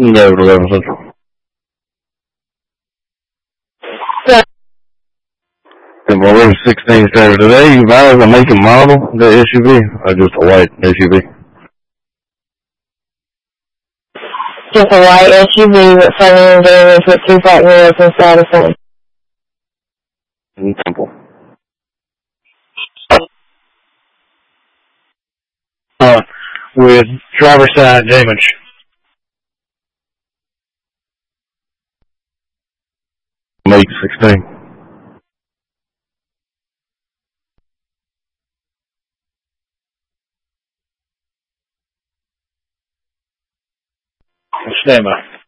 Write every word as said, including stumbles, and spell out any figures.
Yeah, eleven Central. Yeah. The Marine sixteen started today. You buy the make and model, the S U V, or just a white S U V? Just a white S U V with front end damage with two front wheels inside of it. Simple. Uh, with driver's side damage. Make sixteen. Stand by.